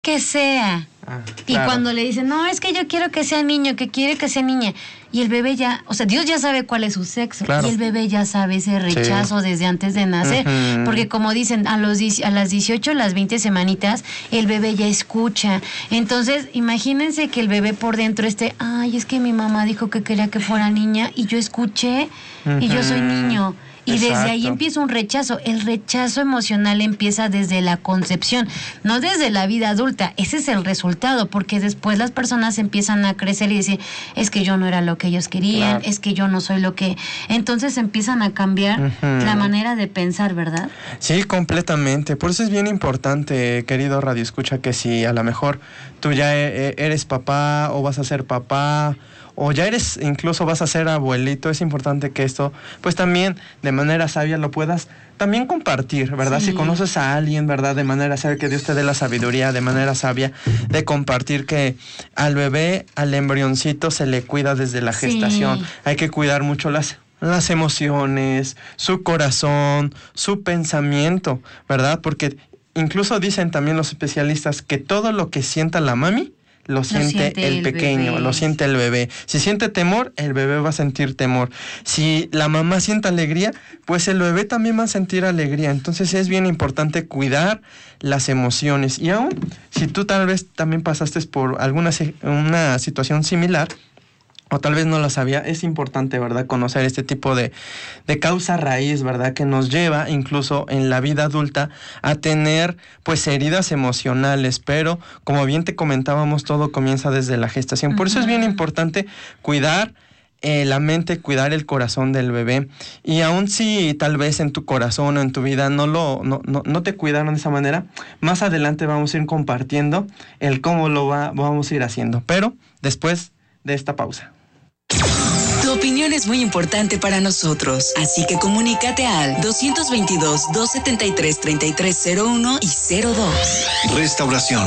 que sea. Y claro. cuando le dicen, no, es que yo quiero que sea niño, que quiere que sea niña. Y el bebé ya, o sea, Dios ya sabe cuál es su sexo. Claro. Y el bebé ya sabe ese rechazo desde antes de nacer. Porque como dicen, a las 18, las 20 semanitas, el bebé ya escucha. Entonces, imagínense que el bebé por dentro esté, ay, es que mi mamá dijo que quería que fuera niña y yo escuché y yo soy niño. Y desde ahí empieza un rechazo. El rechazo emocional empieza desde la concepción, no desde la vida adulta. Ese es el resultado, porque después las personas empiezan a crecer y decir, es que yo no era lo que ellos querían, es que yo no soy lo que... Entonces empiezan a cambiar la manera de pensar, ¿verdad? Sí, completamente. Por eso es bien importante, querido Radio Escucha, que si a lo mejor tú ya eres papá o vas a ser papá, o ya eres, incluso vas a ser abuelito, es importante que esto, pues también de manera sabia lo puedas también compartir, ¿verdad? Sí. Si conoces a alguien, ¿verdad? De manera sabia, que Dios te dé la sabiduría, de manera sabia, de compartir que al bebé, al embrioncito se le cuida desde la gestación. Sí. Hay que cuidar mucho las emociones, su corazón, su pensamiento, ¿verdad? Porque incluso dicen también los especialistas que todo lo que sienta la mami, lo siente el pequeño, lo siente el bebé. Si siente temor, el bebé va a sentir temor. Si la mamá siente alegría, pues el bebé también va a sentir alegría. Entonces es bien importante cuidar las emociones. Y aún si tú tal vez también pasaste por una situación similar, o tal vez no lo sabía, es importante, ¿verdad?, conocer este tipo de causa raíz, ¿verdad?, que nos lleva incluso en la vida adulta a tener, pues, heridas emocionales, pero, como bien te comentábamos, todo comienza desde la gestación. Por eso es bien importante cuidar la mente, cuidar el corazón del bebé. Y aun si tal vez en tu corazón o en tu vida no te cuidaron de esa manera, más adelante vamos a ir compartiendo el cómo vamos a ir haciendo, pero después de esta pausa. Tu opinión es muy importante para nosotros, así que comunícate al 222-273-3301 y 02. Restauración.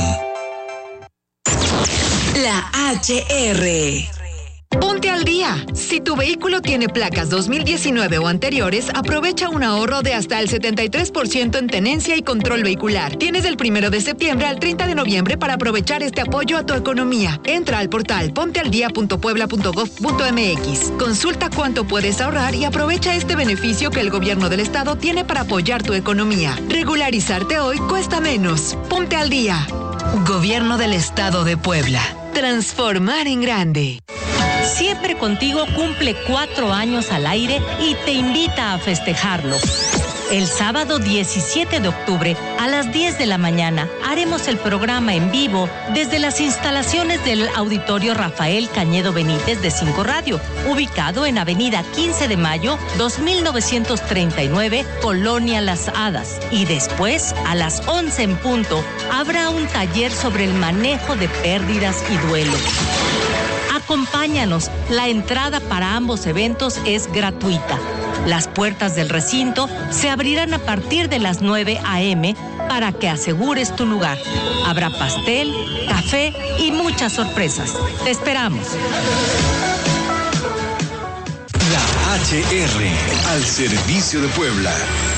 La HR. Ponte al día. Si tu vehículo tiene placas 2019 o anteriores, aprovecha un ahorro de hasta el 73% en tenencia y control vehicular. Tienes del 1 de septiembre al 30 de noviembre para aprovechar este apoyo a tu economía. Entra al portal pontealdía.puebla.gov.mx. Consulta cuánto puedes ahorrar y aprovecha este beneficio que el gobierno del estado tiene para apoyar tu economía. Regularizarte hoy cuesta menos. Ponte al día. Gobierno del Estado de Puebla. Transformar en grande. Siempre Contigo cumple 4 años al aire y te invita a festejarlo. El sábado 17 de octubre a las 10 de la mañana haremos el programa en vivo desde las instalaciones del Auditorio Rafael Cañedo Benítez de 5 Radio, ubicado en Avenida 15 de Mayo, 2939, Colonia Las Hadas. Y después, a las 11 en punto, habrá un taller sobre el manejo de pérdidas y duelo. Acompáñanos, la entrada para ambos eventos es gratuita. Las puertas del recinto se abrirán a partir de las 9 a.m. para que asegures tu lugar. Habrá pastel, café y muchas sorpresas. Te esperamos. La HR, al servicio de Puebla.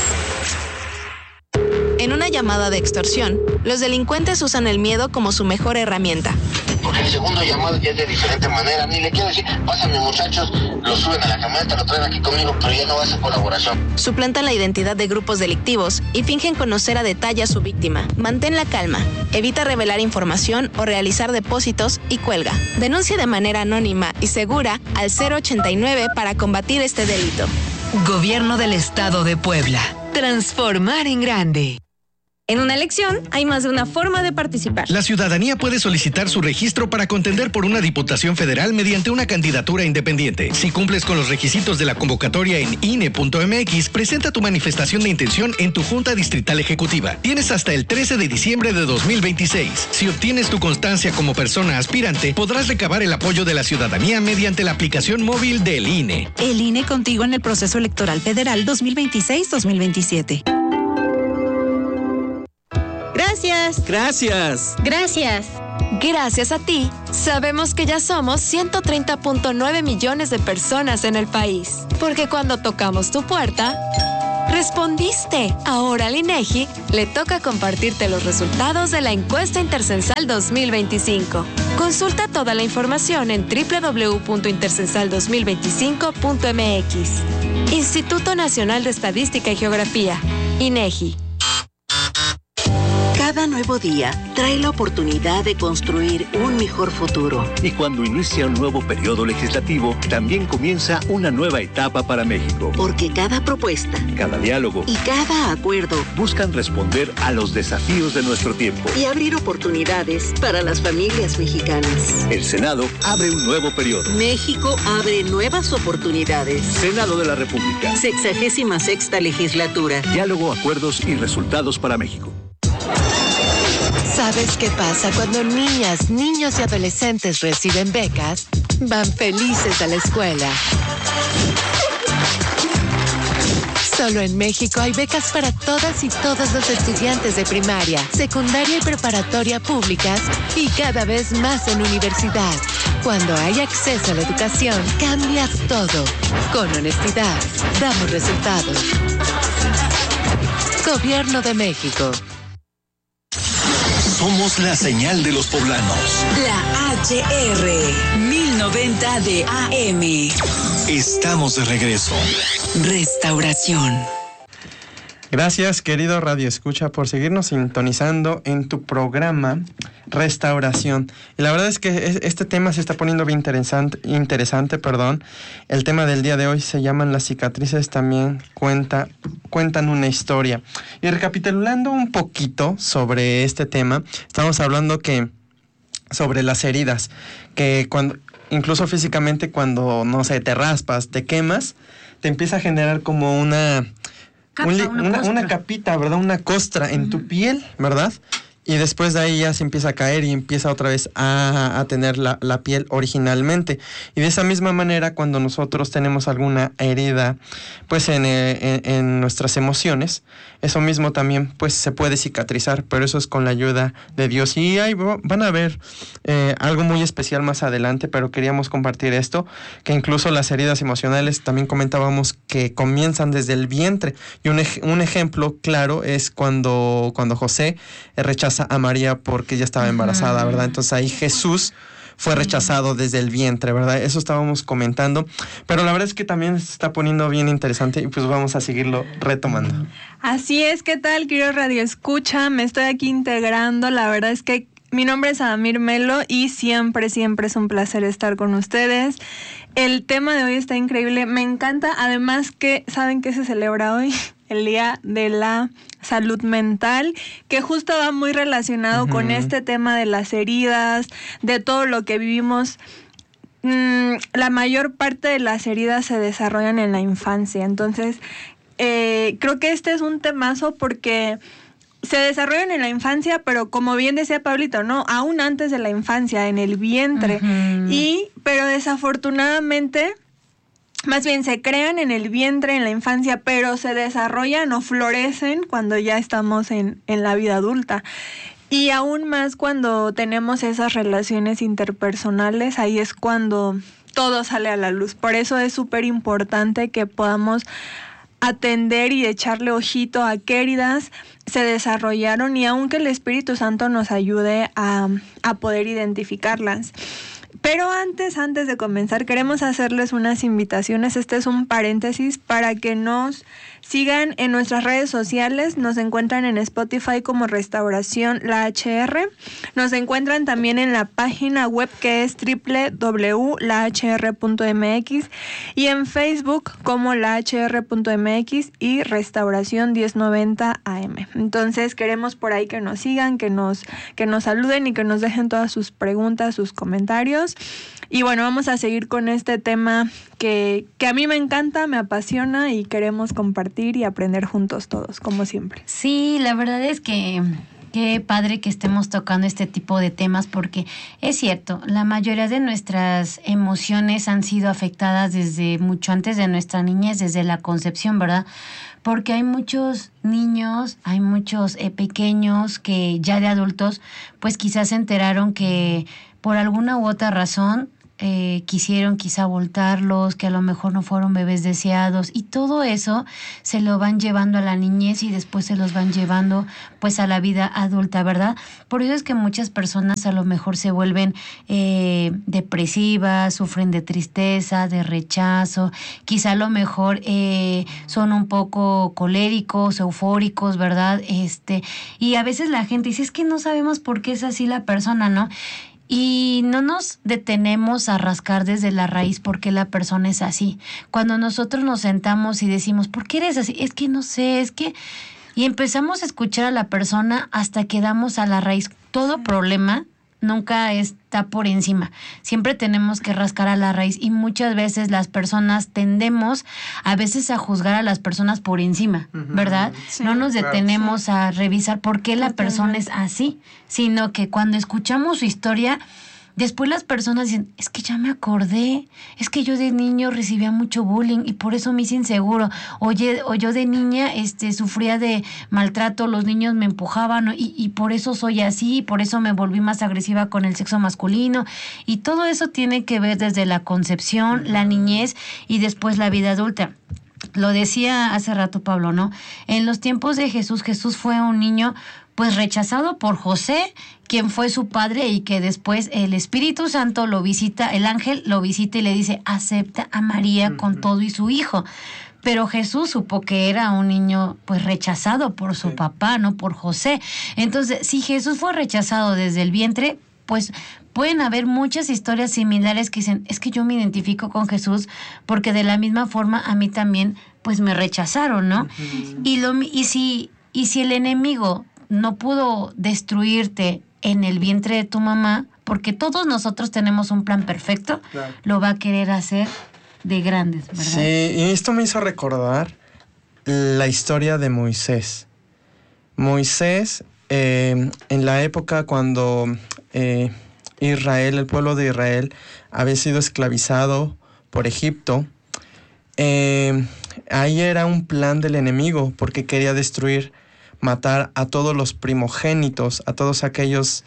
En una llamada de extorsión, los delincuentes usan el miedo como su mejor herramienta. Porque el segundo llamado ya es de diferente manera. Ni le quiero decir, pásame muchachos, lo suben a la camioneta, lo traen aquí conmigo, pero ya no va a ser colaboración. Suplantan la identidad de grupos delictivos y fingen conocer a detalle a su víctima. Mantén la calma, evita revelar información o realizar depósitos y cuelga. Denuncia de manera anónima y segura al 089 para combatir este delito. Gobierno del Estado de Puebla. Transformar en grande. En una elección hay más de una forma de participar. La ciudadanía puede solicitar su registro para contender por una diputación federal mediante una candidatura independiente. Si cumples con los requisitos de la convocatoria en INE.mx, presenta tu manifestación de intención en tu Junta Distrital Ejecutiva. Tienes hasta el 13 de diciembre de 2026. Si obtienes tu constancia como persona aspirante, podrás recabar el apoyo de la ciudadanía mediante la aplicación móvil del INE. El INE contigo en el proceso electoral federal 2026-2027. Gracias. Gracias. Gracias. Gracias a ti, sabemos que ya somos 130.9 millones de personas en el país. Porque cuando tocamos tu puerta, ¡Respondiste! Ahora al INEGI le toca compartirte los resultados de la encuesta intercensal 2025. Consulta toda la información en www.intercensal2025.mx. Instituto Nacional de Estadística y Geografía, INEGI. Cada nuevo día trae la oportunidad de construir un mejor futuro. Y cuando inicia un nuevo periodo legislativo, también comienza una nueva etapa para México. Porque cada propuesta, cada diálogo y cada acuerdo buscan responder a los desafíos de nuestro tiempo y abrir oportunidades para las familias mexicanas. El Senado abre un nuevo periodo. México abre nuevas oportunidades. Senado de la República. 66ª legislatura. Diálogo, acuerdos y resultados para México. ¿Sabes qué pasa cuando niñas, niños y adolescentes reciben becas? Van felices a la escuela. Solo en México hay becas para todas y todos los estudiantes de primaria, secundaria y preparatoria públicas y cada vez más en universidad. Cuando hay acceso a la educación, cambia todo. Con honestidad, damos resultados. Gobierno de México. Somos la señal de los poblanos. La HR 1090 de AM. Estamos de regreso. Restauración. Gracias, querido Radio Escucha, por seguirnos sintonizando en tu programa Restauración. Y la verdad es que este tema se está poniendo bien interesante. El tema del día de hoy se llaman las cicatrices, también cuentan una historia. Y recapitulando un poquito sobre este tema, estamos hablando sobre las heridas, que incluso físicamente cuando, no sé, te raspas, te quemas, te empieza a generar como una capita, ¿verdad? Una costra en tu piel, ¿verdad? Y después de ahí ya se empieza a caer y empieza otra vez a tener la piel originalmente. Y de esa misma manera, cuando nosotros tenemos alguna herida, pues en nuestras emociones, eso mismo también pues se puede cicatrizar, pero eso es con la ayuda de Dios. Y ahí van a ver algo muy especial más adelante, pero queríamos compartir esto, que incluso las heridas emocionales también comentábamos que comienzan desde el vientre. Y un ejemplo claro es cuando José rechaza a María porque ella estaba embarazada, ¿verdad? Entonces ahí Jesús fue rechazado desde el vientre, ¿verdad? Eso estábamos comentando, pero la verdad es que también se está poniendo bien interesante y pues vamos a seguirlo retomando. Así es, ¿qué tal, querido Radio Escucha? Me estoy aquí integrando, la verdad es que mi nombre es Adamir Melo y siempre es un placer estar con ustedes. El tema de hoy está increíble, me encanta, además que, ¿saben qué se celebra hoy? El Día de la Salud Mental, que justo va muy relacionado con este tema de las heridas, de todo lo que vivimos. La mayor parte de las heridas se desarrollan en la infancia, entonces creo que este es un temazo porque se desarrollan en la infancia, pero como bien decía Pablito, ¿no? Aún antes de la infancia, en el vientre. Pero desafortunadamente, más bien se crean en el vientre, en la infancia, pero se desarrollan o florecen cuando ya estamos en la vida adulta. Y aún más cuando tenemos esas relaciones interpersonales, ahí es cuando todo sale a la luz. Por eso es súper importante que podamos atender y echarle ojito a qué heridas se desarrollaron y aunque el Espíritu Santo nos ayude a poder identificarlas. Pero antes de comenzar, queremos hacerles unas invitaciones. Este es un paréntesis para que nos sigan en nuestras redes sociales. Nos encuentran en Spotify como Restauración La HR. Nos encuentran también en la página web que es www.lahr.mx y en Facebook como lahr.mx y Restauración 1090 AM. Entonces queremos por ahí que nos sigan, que nos saluden y que nos dejen todas sus preguntas, sus comentarios. Y bueno, vamos a seguir con este tema que a mí me encanta, me apasiona y queremos compartir y aprender juntos todos, como siempre. Sí, la verdad es que qué padre que estemos tocando este tipo de temas porque es cierto, la mayoría de nuestras emociones han sido afectadas desde mucho antes de nuestra niñez, desde la concepción, ¿verdad? Porque hay muchos niños, hay muchos pequeños que ya de adultos, pues quizás se enteraron que por alguna u otra razón quisieron quizá abortarlos, que a lo mejor no fueron bebés deseados, y todo eso se lo van llevando a la niñez y después se los van llevando pues a la vida adulta, ¿verdad? Por eso es que muchas personas a lo mejor se vuelven depresivas, sufren de tristeza, de rechazo, quizá a lo mejor son un poco coléricos, eufóricos, ¿verdad? Y a veces la gente dice, es que no sabemos por qué es así la persona, ¿no? Y no nos detenemos a rascar desde la raíz por qué la persona es así. Cuando nosotros nos sentamos y decimos, ¿por qué eres así? Es que no sé, es que... Y empezamos a escuchar a la persona hasta que damos a la raíz. Todo problema nunca está por encima. Siempre tenemos que rascar a la raíz y muchas veces las personas tendemos a veces a juzgar a las personas por encima, ¿verdad? Sí, no nos detenemos a revisar por qué la persona es así, sino que cuando escuchamos su historia, después las personas dicen, es que ya me acordé, es que yo de niño recibía mucho bullying y por eso me hice inseguro. O yo de niña sufría de maltrato, los niños me empujaban y por eso soy así, por eso me volví más agresiva con el sexo masculino. Y todo eso tiene que ver desde la concepción, la niñez y después la vida adulta. Lo decía hace rato Pablo, ¿no? En los tiempos de Jesús fue un niño pues rechazado por José, quien fue su padre y que después el Espíritu Santo lo visita, el ángel lo visita y le dice, acepta a María con todo y su hijo. Pero Jesús supo que era un niño pues rechazado por su papá, no por José. Entonces, si Jesús fue rechazado desde el vientre, pues pueden haber muchas historias similares que dicen, es que yo me identifico con Jesús porque de la misma forma a mí también pues me rechazaron, ¿no? Y si el enemigo no pudo destruirte en el vientre de tu mamá, porque todos nosotros tenemos un plan perfecto, claro, lo va a querer hacer de grandes, ¿verdad? Sí, y esto me hizo recordar la historia de Moisés. Moisés, en la época cuando Israel, el pueblo de Israel, había sido esclavizado por Egipto, ahí era un plan del enemigo, porque quería matar a todos los primogénitos, a todos aquellos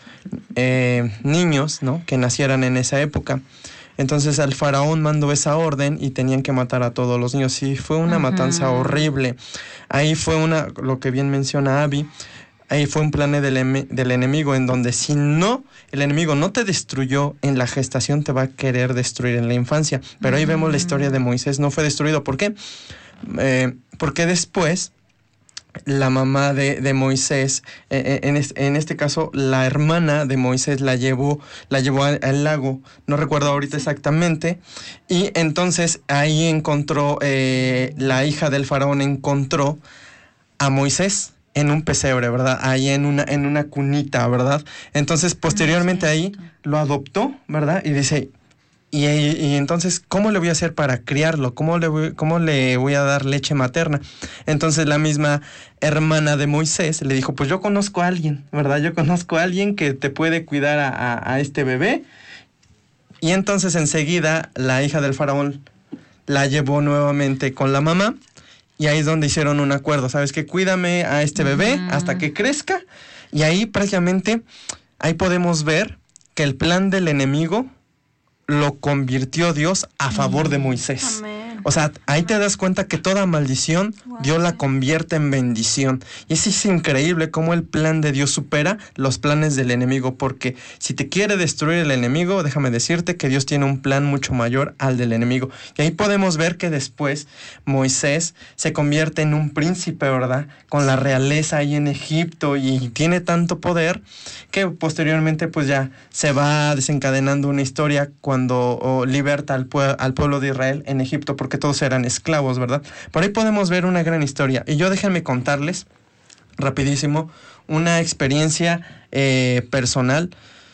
niños, ¿no?, que nacieran en esa época. Entonces el faraón mandó esa orden y tenían que matar a todos los niños. Sí, fue una matanza horrible. Ahí fue lo que bien menciona Abby, ahí fue un plan del enemigo, en donde si no, el enemigo no te destruyó en la gestación, te va a querer destruir en la infancia. Pero ahí vemos la historia de Moisés, no fue destruido. ¿Por qué? Porque después la mamá de Moisés, en este caso la hermana de Moisés la llevó al lago, no recuerdo ahorita exactamente, y entonces ahí encontró, la hija del faraón encontró a Moisés en un pesebre, ¿verdad? Ahí en una cunita, ¿verdad? Entonces posteriormente ahí lo adoptó, ¿verdad? Y dice... Y entonces, ¿cómo le voy a hacer para criarlo? ¿Cómo le voy a dar leche materna? Entonces la misma hermana de Moisés le dijo, pues yo conozco a alguien, ¿verdad? Yo conozco a alguien que te puede cuidar a este bebé. Y entonces enseguida la hija del faraón la llevó nuevamente con la mamá. Y ahí es donde hicieron un acuerdo. ¿Sabes qué? Cuídame a este bebé hasta que crezca. Y ahí prácticamente, ahí podemos ver que el plan del enemigo lo convirtió Dios a favor de Moisés. Amén. O sea, ahí te das cuenta que toda maldición Dios la convierte en bendición. Y eso es increíble cómo el plan de Dios supera los planes del enemigo, porque si te quiere destruir el enemigo, déjame decirte que Dios tiene un plan mucho mayor al del enemigo. Y ahí podemos ver que después Moisés se convierte en un príncipe, ¿verdad? Con la realeza ahí en Egipto, y tiene tanto poder que posteriormente pues ya se va desencadenando una historia cuando liberta al pueblo de Israel en Egipto, porque todos eran esclavos, ¿verdad? Por ahí podemos ver una gran historia. Y yo déjenme contarles rapidísimo una experiencia personal.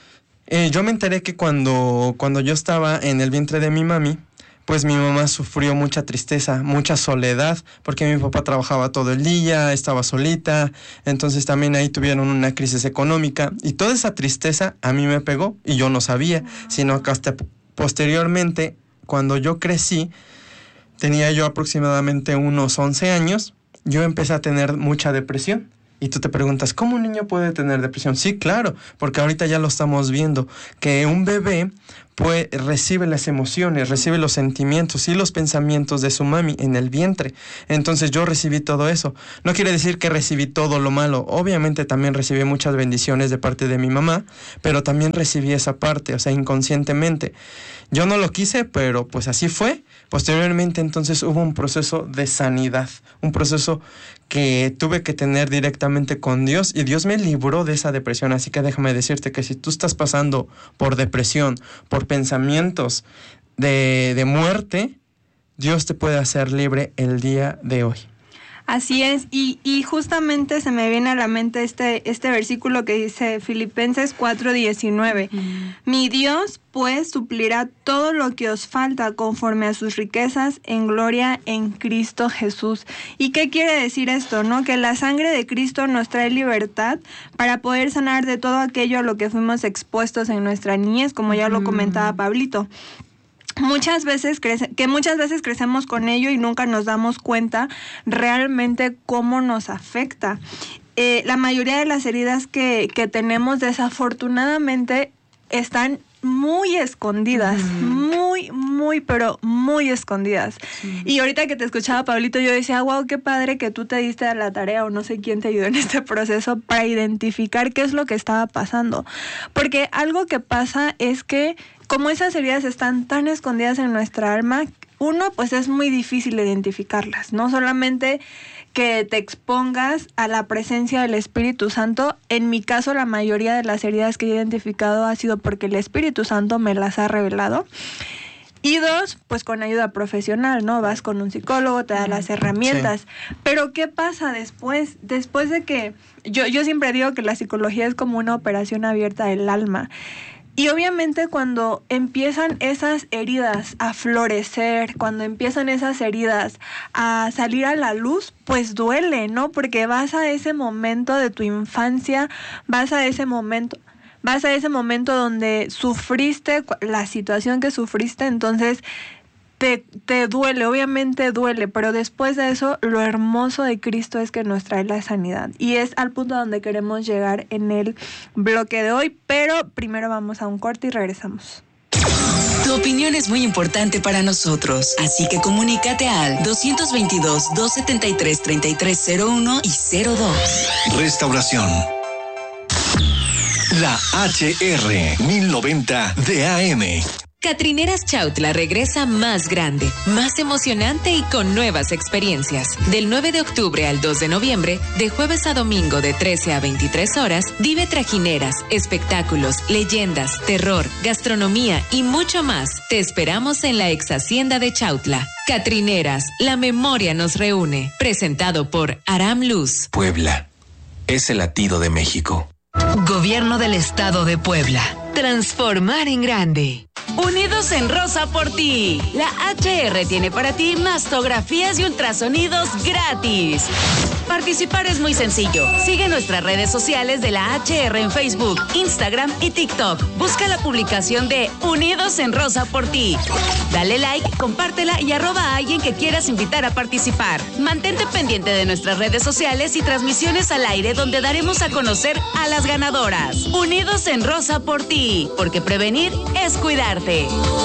Yo me enteré que cuando yo estaba en el vientre de mi mami, pues mi mamá sufrió mucha tristeza, mucha soledad, porque mi papá trabajaba todo el día, estaba solita, entonces también ahí tuvieron una crisis económica, y toda esa tristeza a mí me pegó, y yo no sabía, sino que hasta posteriormente, cuando yo crecí, tenía yo aproximadamente unos 11 años, yo empecé a tener mucha depresión. Y tú te preguntas, ¿cómo un niño puede tener depresión? Sí, claro, porque ahorita ya lo estamos viendo, que un bebé recibe las emociones, recibe los sentimientos y los pensamientos de su mami en el vientre. Entonces yo recibí todo eso. No quiere decir que recibí todo lo malo. Obviamente también recibí muchas bendiciones de parte de mi mamá, pero también recibí esa parte, o sea, inconscientemente. Yo no lo quise, pero pues así fue. Posteriormente entonces hubo un proceso de sanidad, un proceso que tuve que tener directamente con Dios, y Dios me libró de esa depresión. Así que déjame decirte que si tú estás pasando por depresión, por pensamientos de muerte, Dios te puede hacer libre el día de hoy. Así es, y justamente se me viene a la mente este versículo que dice Filipenses 4:19. Mi Dios, pues, suplirá todo lo que os falta conforme a sus riquezas en gloria en Cristo Jesús. ¿Y qué quiere decir esto, no? Que la sangre de Cristo nos trae libertad para poder sanar de todo aquello a lo que fuimos expuestos en nuestra niñez, como ya lo comentaba Pablito. Muchas veces crecemos con ello y nunca nos damos cuenta realmente cómo nos afecta. La mayoría de las heridas que tenemos, desafortunadamente, están muy escondidas, pero muy escondidas. Y ahorita que te escuchaba, Pablito, yo decía, wow, qué padre que tú te diste a la tarea, o no sé quién te ayudó en este proceso, para identificar qué es lo que estaba pasando. Porque algo que pasa es que, como esas heridas están tan escondidas en nuestra alma, uno, pues es muy difícil identificarlas. No solamente que te expongas a la presencia del Espíritu Santo. En mi caso, la mayoría de las heridas que he identificado ha sido porque el Espíritu Santo me las ha revelado. Y dos, pues con ayuda profesional, ¿no? Vas con un psicólogo, te da las herramientas. Sí. Pero ¿qué pasa después? Después de que... Yo siempre digo que la psicología es como una operación abierta del alma. Y obviamente cuando empiezan esas heridas a florecer, cuando empiezan esas heridas a salir a la luz, pues duele, ¿no? Porque vas a ese momento de tu infancia, vas a ese momento donde sufriste la situación que sufriste, entonces te duele, obviamente duele, pero después de eso, lo hermoso de Cristo es que nos trae la sanidad. Y es al punto donde queremos llegar en el bloque de hoy, pero primero vamos a un corte y regresamos. Tu opinión es muy importante para nosotros, así que comunícate al 222-273-3301 y 02. Restauración. La HR 1090 de AM. Catrineras Chautla regresa más grande, más emocionante y con nuevas experiencias. Del 9 de octubre al 2 de noviembre, de jueves a domingo de 13 a 23 horas, vive trajineras, espectáculos, leyendas, terror, gastronomía y mucho más. Te esperamos en la ex hacienda de Chautla. Catrineras, la memoria nos reúne. Presentado por Aram Luz. Puebla es el latido de México. Gobierno del Estado de Puebla. Transformar en grande. Unidos en Rosa por ti. La HR tiene para ti mastografías y ultrasonidos gratis. Participar es muy sencillo. Sigue nuestras redes sociales de la HR en Facebook, Instagram y TikTok. Busca la publicación de Unidos en Rosa por ti. Dale like, compártela y @ a alguien que quieras invitar a participar. Mantente pendiente de nuestras redes sociales y transmisiones al aire, donde daremos a conocer a las ganadoras. Unidos en Rosa por ti, porque prevenir es cuidarte.